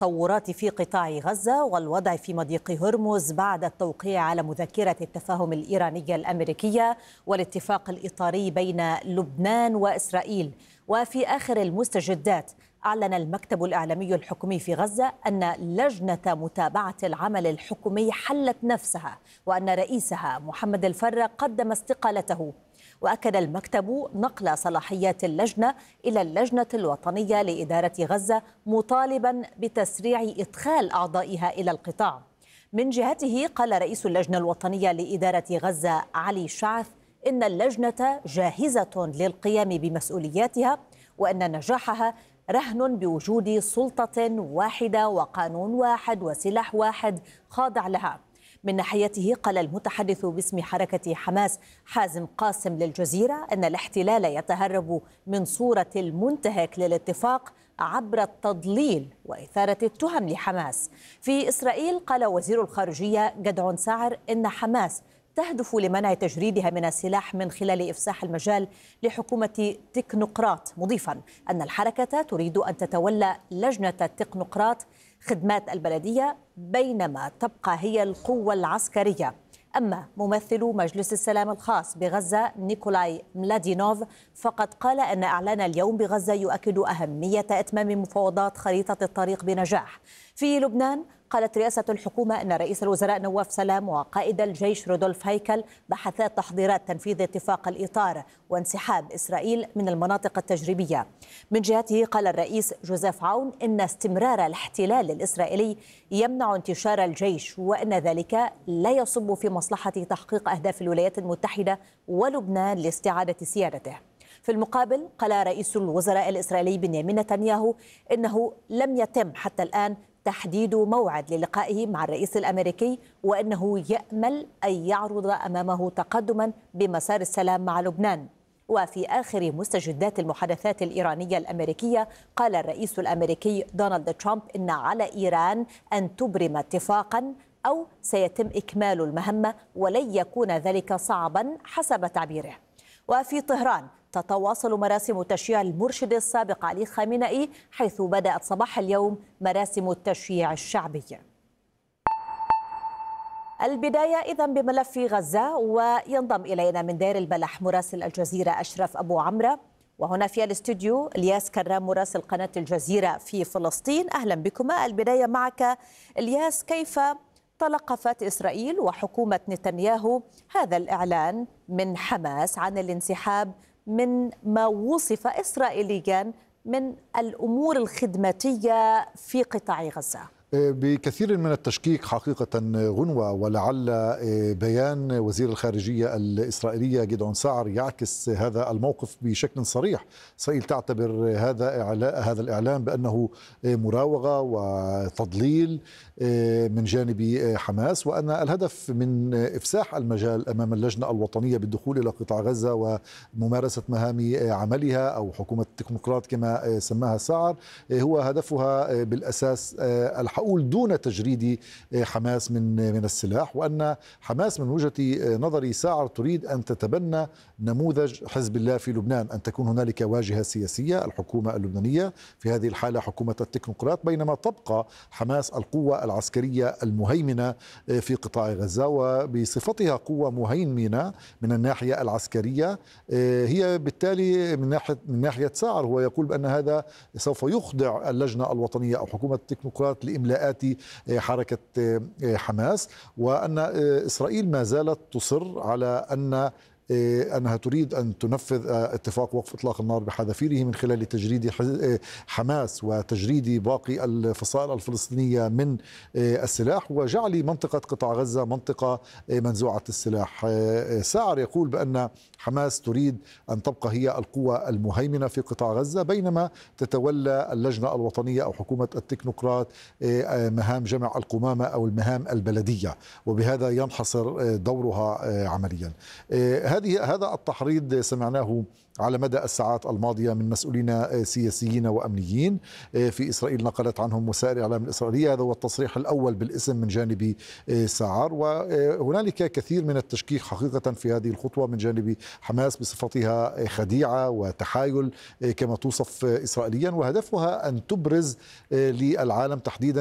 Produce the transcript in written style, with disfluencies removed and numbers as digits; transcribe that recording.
التطورات في قطاع غزة والوضع في مضيق هرمز بعد التوقيع على مذكرة التفاهم الإيرانية الأمريكية والاتفاق الإطاري بين لبنان وإسرائيل. وفي آخر المستجدات، أعلن المكتب الإعلامي الحكومي في غزة أن لجنة متابعة العمل الحكومي حلت نفسها، وأن رئيسها محمد الفر قدم استقالته. وأكد المكتب نقل صلاحيات اللجنة إلى اللجنة الوطنية لإدارة غزة، مطالبا بتسريع إدخال أعضائها إلى القطاع. من جهته، قال رئيس اللجنة الوطنية لإدارة غزة علي شعث إن اللجنة جاهزة للقيام بمسؤولياتها، وأن نجاحها رهن بوجود سلطة واحدة وقانون واحد وسلاح واحد خاضع لها. من ناحيته، قال المتحدث باسم حركة حماس حازم قاسم للجزيرة أن الاحتلال يتهرب من صورة المنتهك للاتفاق عبر التضليل وإثارة التهم لحماس. في إسرائيل، قال وزير الخارجية جدعون سعر إن حماس تهدف لمنع تجريدها من السلاح من خلال إفساح المجال لحكومة تكنوقراط، مضيفا أن الحركة تريد أن تتولى لجنة التكنوقراط خدمات البلدية، بينما تبقى هي القوة العسكرية. أما ممثل مجلس السلام الخاص بغزة نيكولاي ملادينوف فقد قال أن إعلان اليوم بغزة يؤكد أهمية إتمام مفاوضات خريطة الطريق بنجاح. في لبنان، قالت رئاسة الحكومة أن رئيس الوزراء نواف سلام وقائد الجيش رودولف هيكل بحثا تحضيرات تنفيذ اتفاق الإطار وانسحاب إسرائيل من المناطق التجريبية. من جهته، قال الرئيس جوزيف عون إن استمرار الاحتلال الإسرائيلي يمنع انتشار الجيش، وأن ذلك لا يصب في مصلحة تحقيق أهداف الولايات المتحدة ولبنان لاستعادة سيادته. في المقابل، قال رئيس الوزراء الإسرائيلي بنيامين نتنياهو إنه لم يتم حتى الآن تحديد موعد للقائه مع الرئيس الأمريكي، وأنه يأمل أن يعرض أمامه تقدما بمسار السلام مع لبنان. وفي آخر مستجدات المحادثات الإيرانية الأمريكية، قال الرئيس الأمريكي دونالد ترامب إن على إيران أن تبرم اتفاقا أو سيتم إكمال المهمة، ولن يكون ذلك صعبا حسب تعبيره. وفي طهران، تتواصل مراسم تشييع المرشد السابق علي خامنئي، حيث بدأت صباح اليوم مراسم التشييع الشعبي. البداية إذن بملف غزة، وينضم إلينا من دير البلح مراسل الجزيرة أشرف أبو عمرة، وهنا في الاستوديو الياس كرام مراسل قناة الجزيرة في فلسطين. أهلا بكما. البداية معك الياس، كيف تلقفت إسرائيل وحكومة نتنياهو هذا الإعلان من حماس عن الانسحاب من ما وصف إسرائيليا من الأمور الخدماتية في قطاع غزة؟ بكثير من التشكيك حقيقة غنوة، ولعل بيان وزير الخارجية الإسرائيلية جدعون سعر يعكس هذا الموقف بشكل صريح. إسرائيل تعتبر هذا الإعلان بأنه مراوغة وتضليل من جانب حماس، وأن الهدف من إفساح المجال أمام اللجنة الوطنية بالدخول إلى قطاع غزة وممارسة مهام عملها أو حكومة التكنوقراط كما سماها سعر هو هدفها بالأساس الحقول دون تجريد حماس من السلاح، وأن حماس من وجهة نظري سعر تريد أن تتبنى نموذج حزب الله في لبنان، أن تكون هنالك واجهة سياسية الحكومة اللبنانية، في هذه الحالة حكومة التكنوقراط، بينما تبقى حماس القوة العسكرية المهيمنة في قطاع غزة، وبصفتها قوة مهيمنة من الناحية العسكرية هي بالتالي من ناحية سعر هو يقول بأن هذا سوف يخضع اللجنة الوطنية أو حكومة التكنوقراط لإملاءات حركة حماس، وأن إسرائيل ما زالت تصر على أنها تريد أن تنفذ اتفاق وقف إطلاق النار بحذافيره من خلال تجريد حماس وتجريد باقي الفصائل الفلسطينية من السلاح، وجعل منطقة قطاع غزة منطقة منزوعة السلاح. سعر يقول بأن حماس تريد أن تبقى هي القوة المهيمنة في قطاع غزة، بينما تتولى اللجنة الوطنية أو حكومة التكنوقراط مهام جمع القمامة أو المهام البلدية، وبهذا ينحصر دورها عمليا. هذه هذا التحريض سمعناه على مدى الساعات الماضية من مسؤولين سياسيين وأمنيين في إسرائيل، نقلت عنهم وسائل الإعلام الإسرائيلية. هذا هو التصريح الأول بالاسم من جانب سعار، وهنالك كثير من التشكيك حقيقة في هذه الخطوة من جانب حماس بصفتها خديعة وتحايل كما توصف إسرائيليا، وهدفها أن تبرز للعالم تحديدا